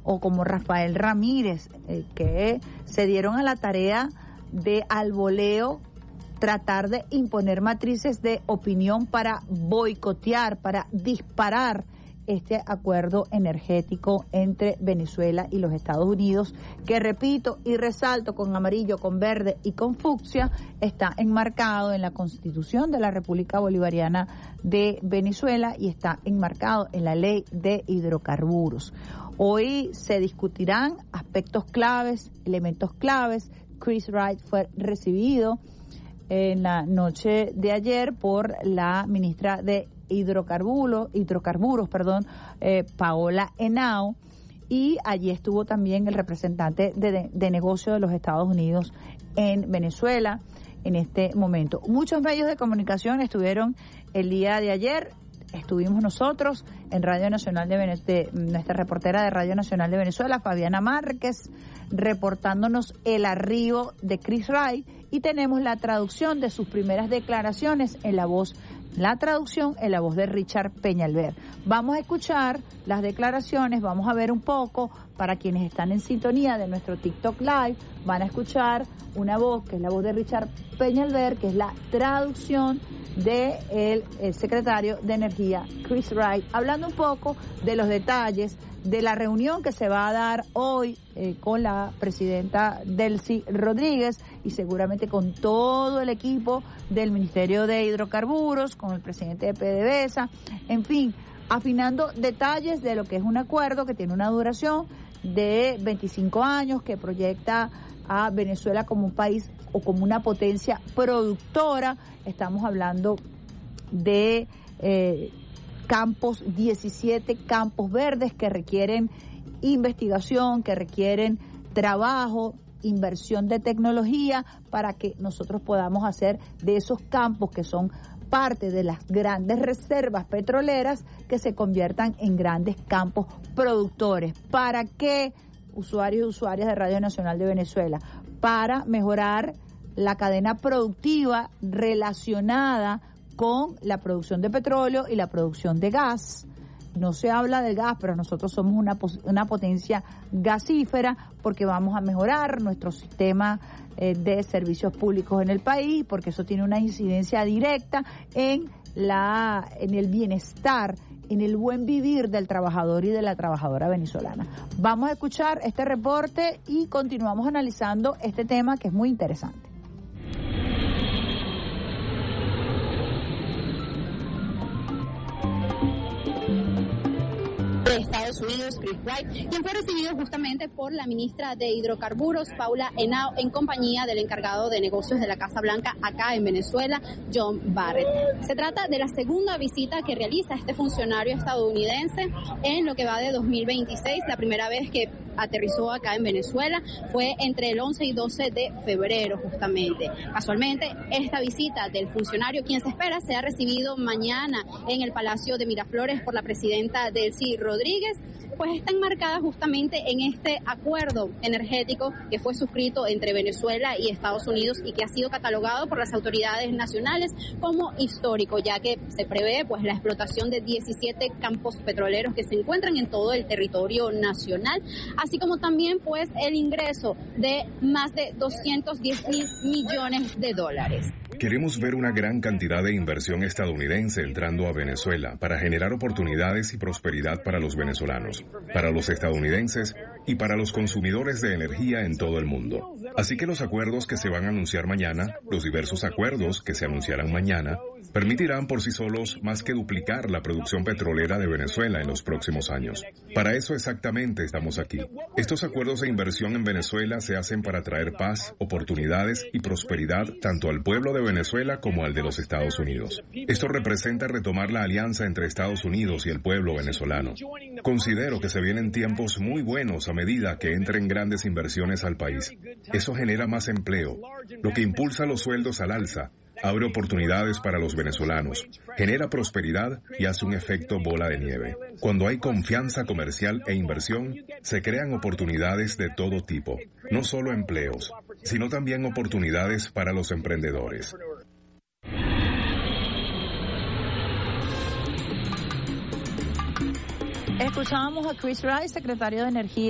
o como Rafael Ramírez, que se dieron a la tarea de al voleo tratar de imponer matrices de opinión para boicotear, para disparar este acuerdo energético entre Venezuela y los Estados Unidos, que repito y resalto con amarillo, con verde y con fucsia, está enmarcado en la Constitución de la República Bolivariana de Venezuela y está enmarcado en la Ley de Hidrocarburos. Hoy se discutirán aspectos claves, elementos claves. Chris Wright fue recibido en la noche de ayer por la ministra de hidrocarburos, Paola Henao, y allí estuvo también el representante de negocio de los Estados Unidos en Venezuela en este momento. Muchos medios de comunicación estuvieron el día de ayer. Estuvimos nosotros en Radio Nacional de nuestra reportera de Radio Nacional de Venezuela, Fabiana Márquez, reportándonos el arribo de Chris Wright, y tenemos la traducción de sus primeras declaraciones en la voz de Richard Peñalver. Vamos a escuchar las declaraciones, vamos a ver un poco, para quienes están en sintonía de nuestro TikTok Live, van a escuchar una voz que es la voz de Richard Peñalver, que es la traducción del secretario de Energía, Chris Wright, hablando un poco de los detalles de la reunión que se va a dar hoy con la presidenta Delcy Rodríguez y seguramente con todo el equipo del Ministerio de Hidrocarburos, con el presidente de PDVSA, en fin, afinando detalles de lo que es un acuerdo que tiene una duración de 25 años, que proyecta a Venezuela como un país o como una potencia productora. Estamos hablando de 17 campos verdes que requieren investigación, que requieren trabajo, inversión de tecnología, para que nosotros podamos hacer de esos campos, que son parte de las grandes reservas petroleras, que se conviertan en grandes campos productores. ¿Para qué, usuarios y usuarias de Radio Nacional de Venezuela? Para mejorar la cadena productiva relacionada con la producción de petróleo y la producción de gas. No se habla del gas, pero nosotros somos una potencia gasífera, porque vamos a mejorar nuestro sistema de servicios públicos en el país, porque eso tiene una incidencia directa en el bienestar, en el buen vivir del trabajador y de la trabajadora venezolana. Vamos a escuchar este reporte y continuamos analizando este tema, que es muy interesante. De Estados Unidos, Chris Wright, quien fue recibido justamente por la ministra de Hidrocarburos, Paola Henao, en compañía del encargado de negocios de la Casa Blanca acá en Venezuela, John Barrett. Se trata de la segunda visita que realiza este funcionario estadounidense en lo que va de 2026. La primera vez que aterrizó acá en Venezuela fue entre el 11 y 12 de febrero justamente. Casualmente, esta visita del funcionario, quien se espera sea recibido mañana en el Palacio de Miraflores por la presidenta Delcy Rodríguez, pues está enmarcada justamente en este acuerdo energético que fue suscrito entre Venezuela y Estados Unidos y que ha sido catalogado por las autoridades nacionales como histórico, ya que se prevé pues la explotación de 17 campos petroleros que se encuentran en todo el territorio nacional, así como también pues el ingreso de más de 210 millones de dólares. Queremos ver una gran cantidad de inversión estadounidense entrando a Venezuela para generar oportunidades y prosperidad para los venezolanos, para los estadounidenses y para los consumidores de energía en todo el mundo. Así que los acuerdos que se van a anunciar mañana, los diversos acuerdos que se anunciarán mañana, permitirán por sí solos más que duplicar la producción petrolera de Venezuela en los próximos años. Para eso exactamente estamos aquí. Estos acuerdos de inversión en Venezuela se hacen para traer paz, oportunidades y prosperidad tanto al pueblo de Venezuela como al de los Estados Unidos. Esto representa retomar la alianza entre Estados Unidos y el pueblo venezolano. Considero que se vienen tiempos muy buenos a medida que entren grandes inversiones al país. Eso genera más empleo, lo que impulsa los sueldos al alza, abre oportunidades para los venezolanos, genera prosperidad y hace un efecto bola de nieve. Cuando hay confianza comercial e inversión, se crean oportunidades de todo tipo, no solo empleos, sino también oportunidades para los emprendedores. Escuchábamos a Chris Wright, secretario de Energía